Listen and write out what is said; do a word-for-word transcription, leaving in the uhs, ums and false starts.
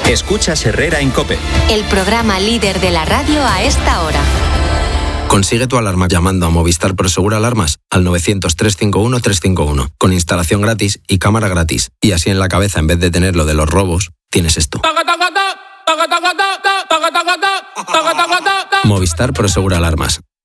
Escuchas Herrera en COPE. El programa líder de la radio a esta hora. Consigue tu alarma llamando a Movistar Prosegur Alarmas al novecientos, trescientos cincuenta y uno, trescientos cincuenta y uno, con instalación gratis y cámara gratis. Y así en la cabeza, en vez de tener lo de los robos, tienes esto. Movistar Prosegur Alarmas.